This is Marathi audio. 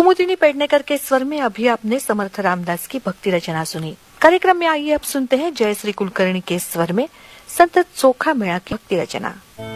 कुमुदिनी पेडनेकर के स्वर में अभी आपने समर्थ रामदास की भक्ति रचना सुनी। कार्यक्रम में आइए अब सुनते हैं जयश्री कुलकर्णी के स्वर में संत चोखा मेळा की भक्ति रचना।